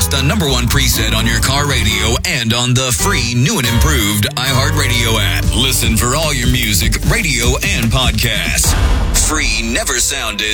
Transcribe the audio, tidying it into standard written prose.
the #1 preset on your car radio and on the free new and improved iHeartRadio app. Listen for all your music, radio, and podcasts. Free never sounded